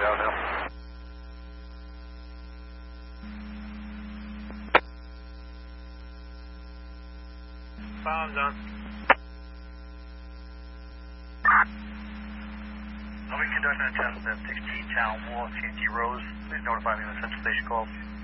downhill. Bombs on. I'll be conducting a test at 16 Town Wall, TNT Rose. Please notify me when the central station calls.